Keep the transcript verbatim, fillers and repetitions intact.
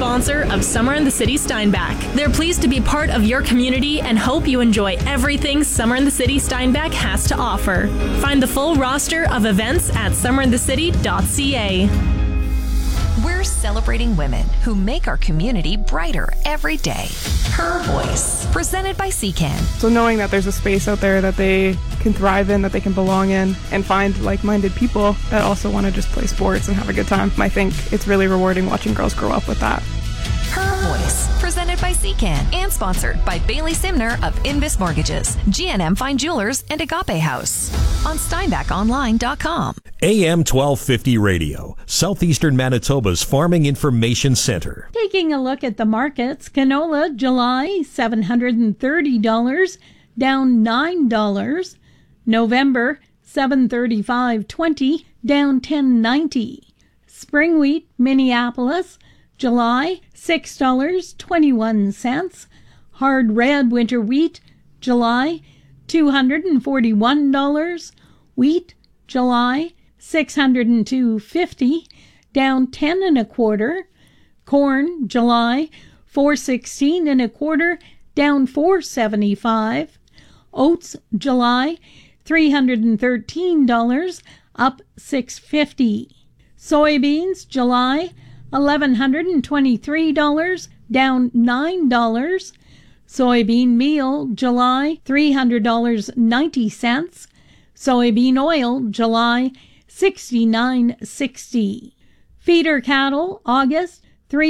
sponsor of Summer in the City Steinbach. They're pleased to be part of your community and hope you enjoy everything Summer in the City Steinbach has to offer. Find the full roster of events at summer in the city dot c a. We're celebrating women who make our community brighter every day. Her Voice, presented by C C A N. So knowing that there's a space out there that they can thrive in, that they can belong in, and find like-minded people that also want to just play sports and have a good time, I think it's really rewarding watching girls grow up with that. Her Voice, presented by C C A N and sponsored by Bailey Simner of Invis Mortgages, G N M Fine Jewelers, and Agape House on steinbach online dot com. A M twelve fifty Radio, Southeastern Manitoba's Farming Information Center. Taking a look at the markets, canola July seven hundred thirty dollars, down nine dollars. November seven thirty-five twenty, down ten ninety. Spring wheat Minneapolis July six dollars and twenty-one cents. Hard red winter wheat July two hundred forty-one dollars. Wheat July six hundred two dollars and fifty cents, down ten and a quarter. Corn July four sixteen and a quarter, down four seventy-five. Oats July three hundred thirteen dollars, up six fifty. Soybeans July eleven twenty-three dollars, down nine dollars. Soybean meal July three hundred dollars and ninety cents. Soybean oil July sixty-nine sixty. Feeder cattle August